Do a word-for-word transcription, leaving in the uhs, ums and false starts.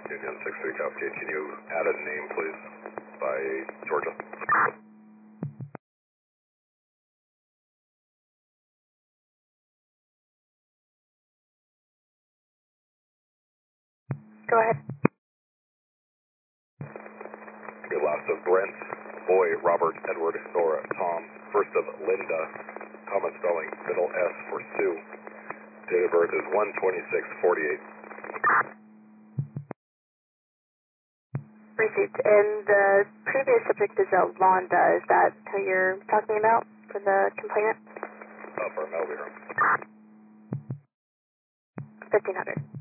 Union six three Cascade, can you add a name, please, by Georgia? Go ahead. Okay, last of Brent, Boy, Robert, Edward, Nora, Tom. First of Linda, common spelling, middle S for Sue. Date of birth is one twenty-six forty-eight. Received. And the previous subject is Alonda. Is that who you're talking about for the complainant? Uh, for a mail here. fifteen hundred.